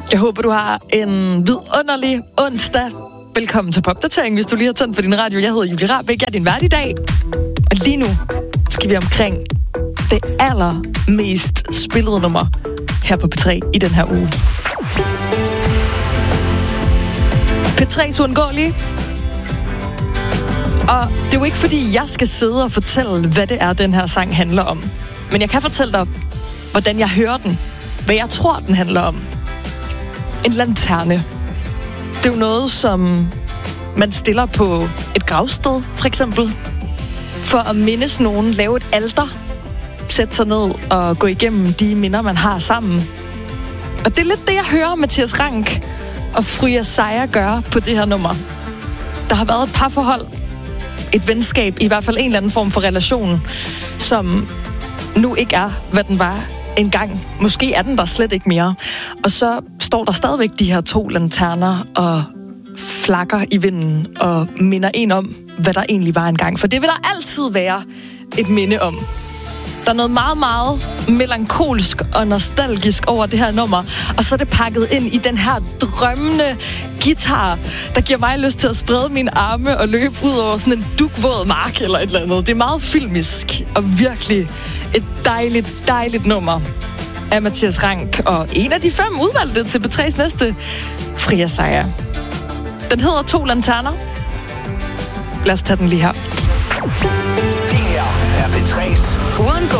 Jeg håber, du har en vidunderlig onsdag. Velkommen til Popdatering, hvis du lige har tændt for din radio. Jeg hedder Julie Rahbek, jeg er din vært i dag. Og lige nu skal vi omkring det allermest spillede nummer her på P3 i den her uge. P3's uundgåelige. Og det er jo ikke, fordi jeg skal sidde og fortælle, hvad det er, den her sang handler om. Men jeg kan fortælle dig, hvordan jeg hører den. Hvad jeg tror, den handler om. En lanterne. Det er jo noget, som man stiller på et gravsted, for eksempel. For at mindes nogen, lave et alter, sætte sig ned og gå igennem de minder, man har sammen. Og det er lidt det, jeg hører Mathias Rank og Frya Saia gøre på det her nummer. Der har været et parforhold, et venskab, i hvert fald en eller anden form for relation, som nu ikke er, hvad den var engang. Måske er den der slet ikke mere. Og så står der stadigvæk de her 2 lanterner og flakker i vinden og minder en om, hvad der egentlig var engang. For det vil der altid være et minde om. Der er noget meget, meget melankolsk og nostalgisk over det her nummer. Og så er det pakket ind i den her drømmende guitar, der giver mig lyst til at sprede mine arme og løbe ud over sådan en dugvåd mark eller et eller andet. Det er meget filmisk og virkelig et dejligt, dejligt nummer af Mathias Rank. Og en af de 5 udvalgte til P3's næste, Frya Saia. Den hedder 2 lanterner. Lad os tage den lige her. Det her er P3's uundgåelige.